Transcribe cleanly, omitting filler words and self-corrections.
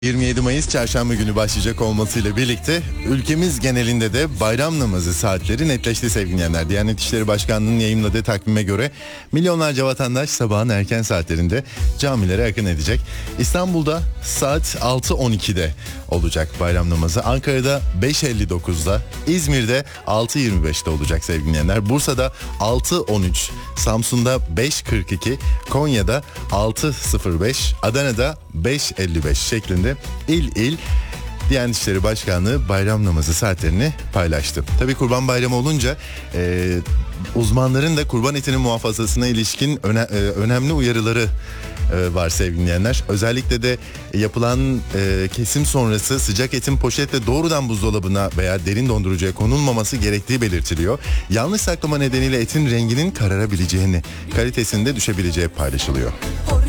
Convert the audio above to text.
27 Mayıs Çarşamba günü başlayacak olmasıyla birlikte ülkemiz genelinde de bayram namazı saatleri netleşti sevgili dinleyenler. Diyanet İşleri Başkanlığı'nın yayımladığı takvime göre milyonlarca vatandaş sabahın erken saatlerinde camilere akın edecek. İstanbul'da saat 6.12'de olacak bayram namazı. Ankara'da 5.59'da, İzmir'de 6.25'te olacak sevgili dinleyenler. Bursa'da 6.13, Samsun'da 5.42, Konya'da 6.05, Adana'da 5.55 şeklinde il Diyanet İşleri Başkanlığı bayram namazı saatlerini paylaştı. Tabii Kurban Bayramı olunca uzmanların da kurban etinin muhafazasına ilişkin önemli uyarıları var sevgili dinleyenler. Özellikle de yapılan kesim sonrası sıcak etin poşetle doğrudan buzdolabına veya derin dondurucuya konulmaması gerektiği belirtiliyor. Yanlış saklama nedeniyle etin renginin kararabileceğini, kalitesinde düşebileceği paylaşılıyor.